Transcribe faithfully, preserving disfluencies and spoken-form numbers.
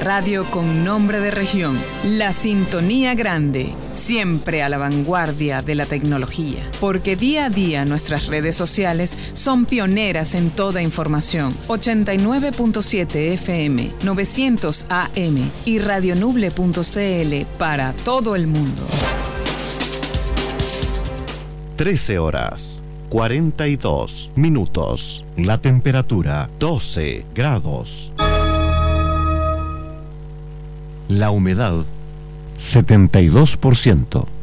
radio con nombre de región. La Sintonía Grande, siempre a la vanguardia de la tecnología. Porque día a día nuestras redes sociales son pioneras en toda información. ochenta y nueve punto siete F M, novecientos A M y radionuble punto c l para todo el mundo. trece horas, cuarenta y dos minutos. La temperatura, doce grados. La humedad, setenta y dos por ciento.